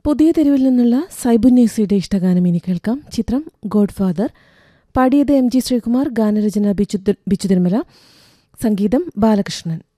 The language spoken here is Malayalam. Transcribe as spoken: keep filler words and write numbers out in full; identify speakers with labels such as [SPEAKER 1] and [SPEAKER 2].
[SPEAKER 1] പുതിയ തെരുവിൽ നിന്നുള്ള സൈബുന്നേസിയുടെ ഇഷ്ടഗാനം ഇനി കേൾക്കാം. ചിത്രം ഗോഡ് ഫാദർ. പാടിയത് എം ജി ശ്രീകുമാർ, ഗാനരചന ബിച്ചു ബിച്ചു തിരുമല, സംഗീതം ബാലകൃഷ്ണൻ.